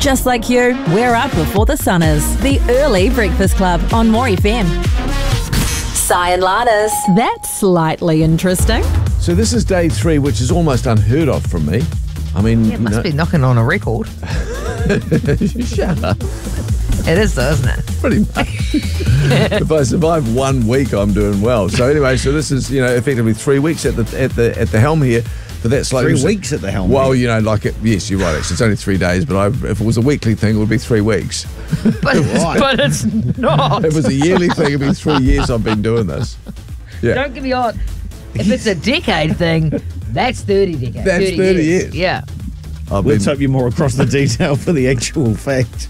Just like you, we're up before the sun is. The Early Breakfast Club on More FM. Si and Lana's. That's slightly interesting. So this is day 3, which is almost unheard of from me. I mean, It must be knocking on a record. Shut up. It is though, isn't it? Pretty much. If I survive 1 week, I'm doing well. So anyway, so this is effectively 3 weeks at the helm here. But that's like 3 weeks at the helm. Well, yes, you're right. Actually, it's only 3 days. But if it was a weekly thing, it would be 3 weeks. But it's not. If it was a yearly thing, it'd be 3 years I've been doing this. Yeah. Don't get me on. If it's a decade thing, that's 30 decades. That's 30 years. Yeah. Let's hope you're more across the detail for the actual fact.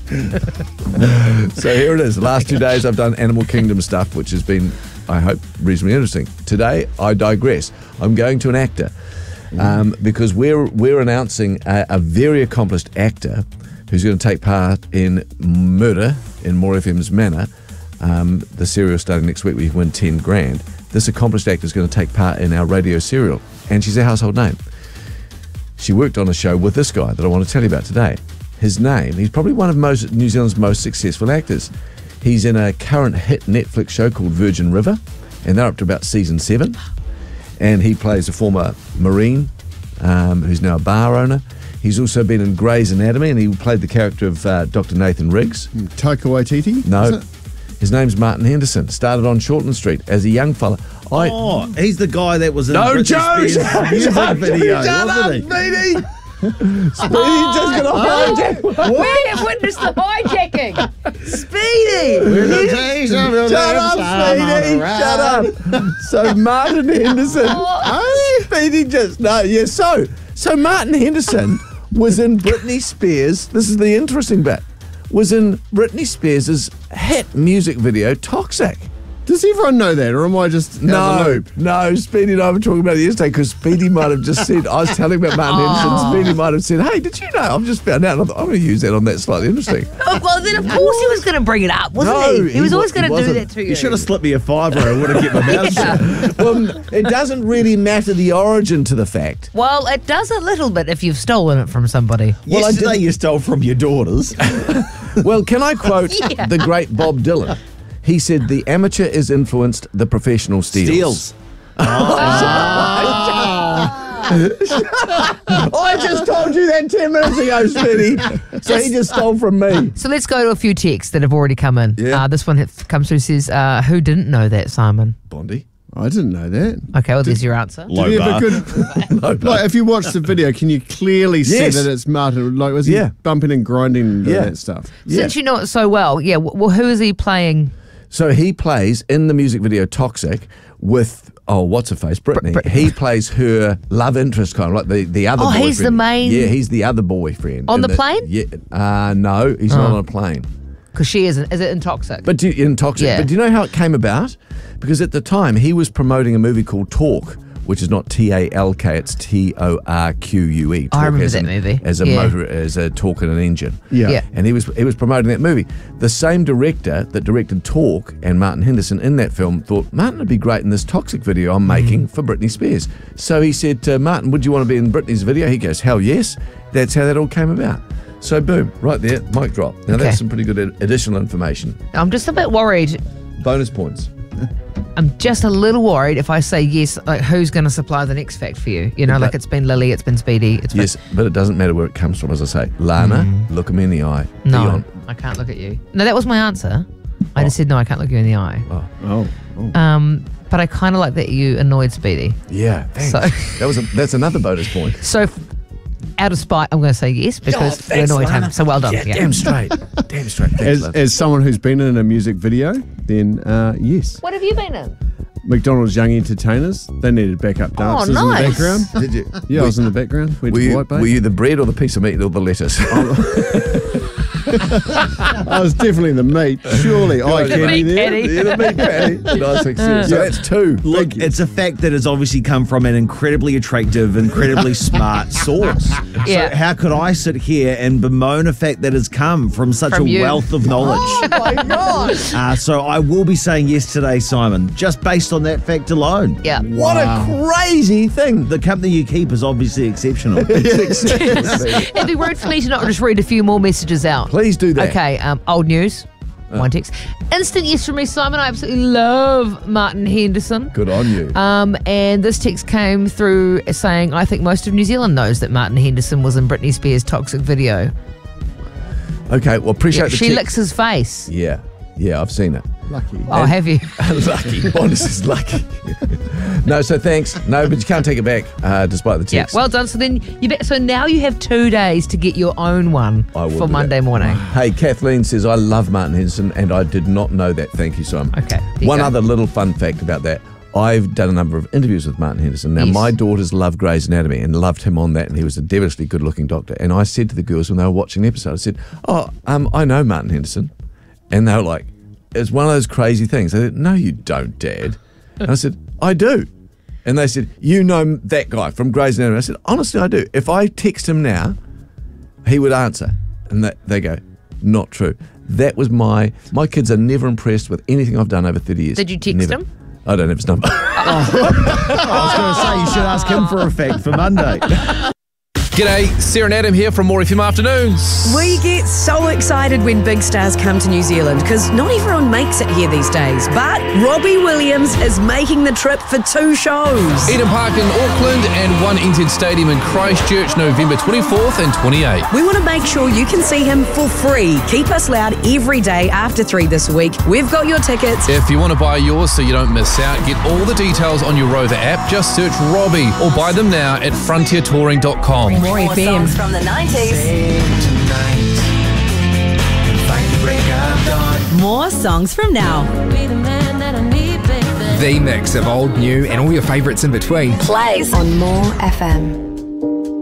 So here it is. The last 2 days I've done Animal Kingdom stuff, which has been, I hope, reasonably interesting. Today, I digress. I'm going to an actor because we're announcing a very accomplished actor who's going to take part in Murder in More FM's Manor, the serial starting next week where you can win 10 grand. This accomplished actor is going to take part in our radio serial, and she's a household name. She worked on a show with this guy that I want to tell you about today. His name, he's probably one of New Zealand's most successful actors. He's in a current hit Netflix show called Virgin River, and they're up to about season 7. And he plays a former Marine who's now a bar owner. He's also been in Grey's Anatomy, and he played the character of Dr. Nathan Riggs. Taika Waititi? No. His name's Martin Henderson. Started on Shortland Street as a young fella. He's the guy that was in No, Joe! Britney Spears' music video, Shut up, wasn't he? Speedy! Speedy just got a hijack. We have witnessed the hijacking. Speedy! Shut up, Speedy! Shut up! So Martin Henderson. Speedy just So Martin Henderson was in Britney Spears. This is the interesting bit. Was in Britney Spears' hit music video Toxic. Does everyone know that, or am I just out of the loop? No, Speedy and I were talking about it yesterday because Speedy might have just said, I was telling about Martin Henderson, Speedy might have said, hey, did you know? I've just found out. I'm going to use that on that slightly interesting. Oh, well, then of course he was going to bring it up, wasn't he? He was always going to do that to you. You should have slipped me a $5 or I would have kept my mouth shut. Well, it doesn't really matter the origin to the fact. Well, it does a little bit if you've stolen it from somebody. Well, yesterday you stole from your daughters. Well, can I quote the great Bob Dylan? He said, the amateur is influenced, the professional steals. I just told you that 10 minutes ago, Speedy. So he just stole from me. So let's go to a few texts that have already come in. Yeah. This one comes through, says, who didn't know that, Simon? Bondi. I didn't know that. Okay, well, there's your answer. Low Did he bar. have a good, if you watch the video, can you clearly see Yes. that it's Martin? Like, was he bumping and grinding and doing that stuff? Since you know it so well, well, who is he playing? So he plays in the music video Toxic with, what's her face? Britney. He plays her love interest, kind of like the other boyfriend. He's the main... Yeah, he's the other boyfriend. On the plane? Yeah. No, he's not on a plane. Because she isn't. Is it in Toxic? But in Toxic. Yeah. But do you know how it came about? Because at the time, he was promoting a movie called Torque, which is not TALK, it's TORQUE. I remember that movie. As a motor, as a torque in an engine. Yeah. And he was promoting that movie. The same director that directed Torque and Martin Henderson in that film thought Martin would be great in this Toxic video I'm making for Britney Spears. So he said to Martin, would you want to be in Britney's video? He goes, hell yes. That's how that all came about. So boom, right there, mic drop. Now that's some pretty good additional information. I'm just a bit worried. Bonus points. I'm just a little worried if I say yes, like who's going to supply the next fact for you? You know, like it's been Lily, it's been Speedy. Yes, but it doesn't matter where it comes from, as I say. Lana, look me in the eye. No, Dion. I can't look at you. No, that was my answer. I just said no, I can't look you in the eye. But I kind of like that you annoyed Speedy. Yeah, thanks. So that's another bonus point. So out of spite, I'm going to say yes because we annoyed him. So well done. Yeah, damn straight. Damn straight. Thanks, love. As someone who's been in a music video, then yes. What have you been in? McDonald's Young Entertainers. They needed backup dancers in the nice. background. Did you? Yeah, I was in the background. Were you the bread or the piece of meat or the lettuce? I was definitely the meat. Surely eye candy meat there. patty. Yeah, the meat patty. Nice success. So that's 2. Look, it's a fact that has obviously come from an incredibly attractive, incredibly smart source. Yeah. So how could I sit here and bemoan a fact that has come from such From a you. wealth of knowledge? Oh my God. So I will be saying yes today, Simon, just based on that fact alone. Yeah. What a crazy thing. The company you keep is obviously exceptional. It'd be rude for me to not just read a few more messages out. Please do that. Okay, old news. One text. Instant yes from me, Simon. I absolutely love Martin Henderson. Good on you. And this text came through saying, I think most of New Zealand knows that Martin Henderson was in Britney Spears' Toxic video. Okay, well, appreciate the She text. licks his face. Yeah, I've seen it. Lucky. Oh, have you? Lucky. Bonus is lucky. No, so thanks. No, but you can't take it back, despite the Yeah, text. well done. So then so now you have 2 days to get your own one I will for do Monday that. morning. Hey, Kathleen says, I love Martin Henderson, and I did not know that. Thank you, Simon. Okay, there you One go. other little fun fact about that. I've done a number of interviews with Martin Henderson. Now, Yes. my daughters love Grey's Anatomy and loved him on that, and he was a devilishly good-looking doctor. And I said to the girls when they were watching the episode, I said, I know Martin Henderson. And they were like, it's one of those crazy things. They said, no, you don't, Dad. And I said, I do. And they said, you know that guy from Grey's Anatomy. I said, honestly, I do. If I text him now, he would answer. And they go, not true. That was my kids are never impressed with anything I've done over 30 years. Did you text Never. him? I don't have his number. I was going to say, you should ask him for a fact for Monday. G'day, Sarah and Adam here from More FM Afternoons. We get so excited when big stars come to New Zealand because not everyone makes it here these days. But Robbie Williams is making the trip for 2 shows. Eden Park in Auckland and One NZ Stadium in Christchurch, November 24th and 28th. We want to make sure you can see him for free. Keep us loud every day after 3 this week. We've got your tickets. If you want to buy yours so you don't miss out, get all the details on your Rover app. Just search Robbie or buy them now at frontiertouring.com. More FM. Songs from the 90s. More songs from now. The mix of old, new, and all your favourites in between. Plays on More FM.